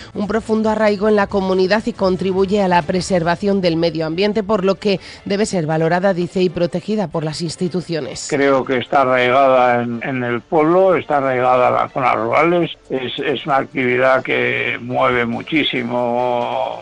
un profundo arraigo en la comunidad y contribuye a la preservación del medio ambiente, por lo que debe ser valorada, dice, y protegida por las instituciones. Creo que está arraigada en el pueblo, está arraigada en las zonas rurales, es una actividad que mueve muchísimo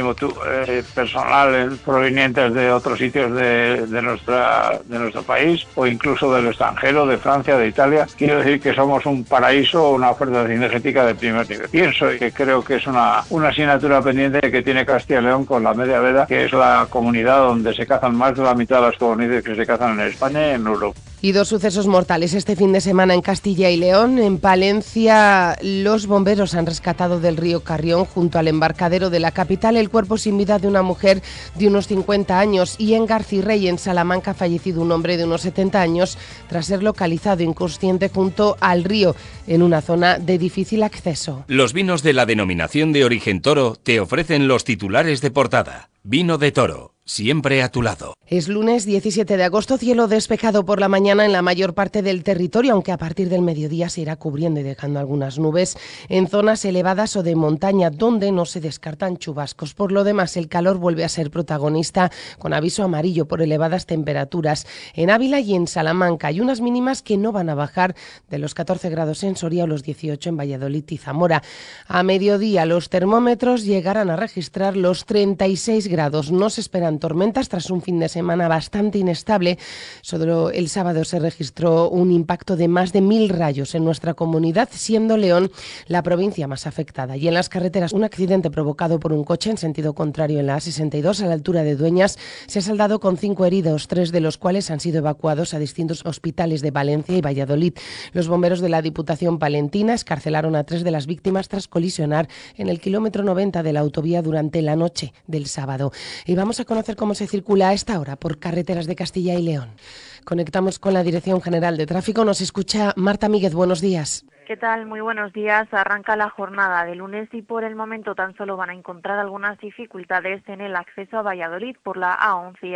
personal provenientes de otros sitios de nuestro país o incluso del extranjero, de Francia, de Italia. Quiero decir que somos un paraíso, una oferta cinegética de primer nivel. Pienso y que creo que es una asignatura pendiente que tiene Castilla y León con la Media Veda, que es la comunidad donde se cazan más de la mitad de las comunidades que se cazan en España y en Europa. Y 2 sucesos mortales este fin de semana en Castilla y León. En Palencia, los bomberos han rescatado del río Carrión, junto al embarcadero de la capital, el cuerpo sin vida de una mujer de unos 50 años. Y en Garcirrey, en Salamanca, ha fallecido un hombre de unos 70 años tras ser localizado inconsciente junto al río, en una zona de difícil acceso. Los vinos de la denominación de origen Toro te ofrecen los titulares de portada. Vino de Toro, siempre a tu lado. Es lunes 17 de agosto, cielo despejado por la mañana en la mayor parte del territorio, aunque a partir del mediodía se irá cubriendo y dejando algunas nubes en zonas elevadas o de montaña, donde no se descartan chubascos. Por lo demás, el calor vuelve a ser protagonista, con aviso amarillo por elevadas temperaturas en Ávila y en Salamanca. Hay unas mínimas que no van a bajar de los 14 grados en Soria o los 18 en Valladolid y Zamora. A mediodía los termómetros llegarán a registrar los 36 grados. No se esperan tormentas tras un fin de semana bastante inestable. Solo el sábado se registró un impacto de más de 1.000 rayos en nuestra comunidad, siendo León la provincia más afectada. Y en las carreteras, un accidente provocado por un coche en sentido contrario en la A62 a la altura de Dueñas se ha saldado con 5 heridos, 3 de los cuales han sido evacuados a distintos hospitales de Valencia y Valladolid. Los bomberos de la Diputación palentina escarcelaron a 3 de las víctimas tras colisionar en el kilómetro 90 de la autovía durante la noche del sábado. Y vamos a conocer cómo se circula a esta hora por carreteras de Castilla y León. Conectamos con la Dirección General de Tráfico. Nos escucha Marta Míguez. Buenos días. ¿Qué tal? Muy buenos días. Arranca la jornada de lunes y por el momento tan solo van a encontrar algunas dificultades en el acceso a Valladolid por la A11 y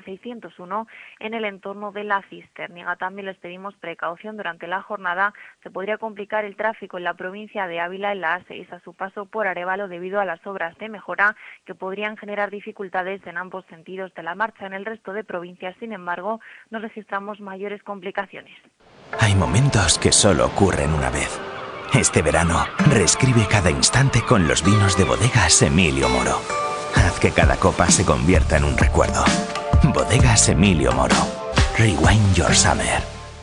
A601 en el entorno de la Cisterniega. También les pedimos precaución durante la jornada. Se podría complicar el tráfico en la provincia de Ávila en la A6 a su paso por Arévalo debido a las obras de mejora que podrían generar dificultades en ambos sentidos de la marcha. En el resto de provincias, sin embargo, no registramos mayores complicaciones. Hay momentos que solo ocurren una vez. Este verano, reescribe cada instante con los vinos de Bodegas Emilio Moro. Haz que cada copa se convierta en un recuerdo. Bodegas Emilio Moro. Rewind your summer.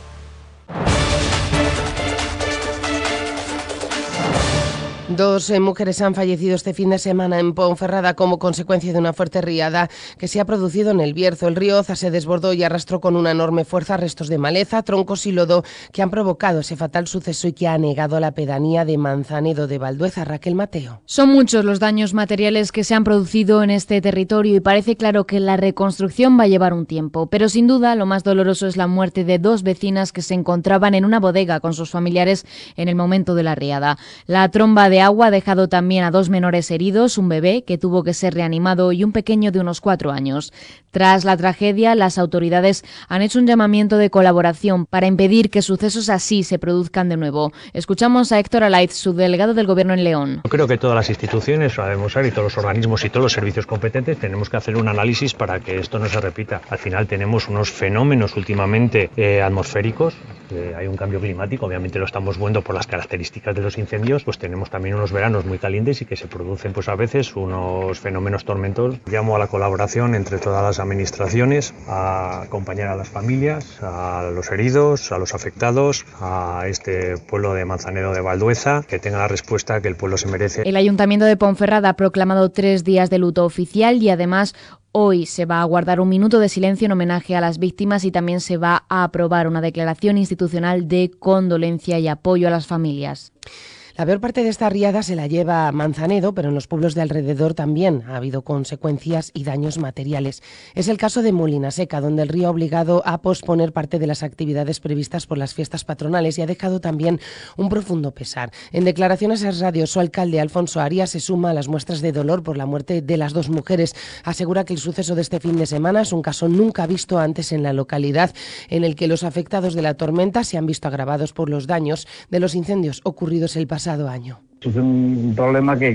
2 mujeres han fallecido este fin de semana en Ponferrada como consecuencia de una fuerte riada que se ha producido en el Bierzo. El río Oza se desbordó y arrastró con una enorme fuerza restos de maleza, troncos y lodo que han provocado ese fatal suceso y que ha anegado a la pedanía de Manzanedo de Valdueza. Raquel Mateo. Son muchos los daños materiales que se han producido en este territorio y parece claro que la reconstrucción va a llevar un tiempo. Pero sin duda lo más doloroso es la muerte de 2 vecinas que se encontraban en una bodega con sus familiares en el momento de la riada. La tromba de agua ha dejado también a 2 menores heridos, un bebé que tuvo que ser reanimado y un pequeño de unos 4 años. Tras la tragedia, las autoridades han hecho un llamamiento de colaboración para impedir que sucesos así se produzcan de nuevo. Escuchamos a Héctor Alaiz, subdelegado del Gobierno en León. Yo creo que todas las instituciones, y todos los organismos y todos los servicios competentes tenemos que hacer un análisis para que esto no se repita. Al final tenemos unos fenómenos últimamente atmosféricos, hay un cambio climático, obviamente lo estamos viendo por las características de los incendios, pues tenemos también unos veranos muy calientes y que se producen pues a veces unos fenómenos tormentosos. Llamo a la colaboración entre todas las administraciones, a acompañar a las familias, a los heridos, a los afectados, a este pueblo de Manzanedo de Valdueza, que tenga la respuesta que el pueblo se merece. El Ayuntamiento de Ponferrada ha proclamado 3 días de luto oficial y además hoy se va a guardar un minuto de silencio en homenaje a las víctimas y también se va a aprobar una declaración institucional de condolencia y apoyo a las familias. La peor parte de esta riada se la lleva Manzanedo, pero en los pueblos de alrededor también ha habido consecuencias y daños materiales. Es el caso de Molinaseca, donde el río ha obligado a posponer parte de las actividades previstas por las fiestas patronales y ha dejado también un profundo pesar. En declaraciones a radio, su alcalde, Alfonso Arias, se suma a las muestras de dolor por la muerte de las 2 mujeres. Asegura que el suceso de este fin de semana es un caso nunca visto antes en la localidad, en el que los afectados de la tormenta se han visto agravados por los daños de los incendios ocurridos el pasado año. Es un problema que